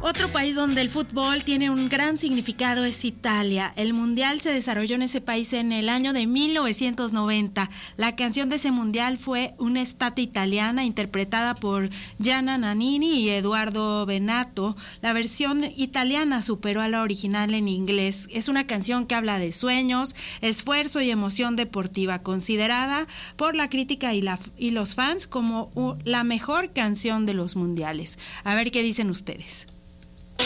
Otro país donde el fútbol tiene un gran significado es Italia. El mundial se desarrolló en ese país en el año de 1990. La canción de ese mundial fue Una Estate Italiana, interpretada por Gianna Nannini y Eduardo Bennato. La versión italiana superó a la original en inglés. Es una canción que habla de sueños, esfuerzo y emoción deportiva, considerada por la crítica y los fans como la mejor canción de los mundiales. A ver qué dicen ustedes.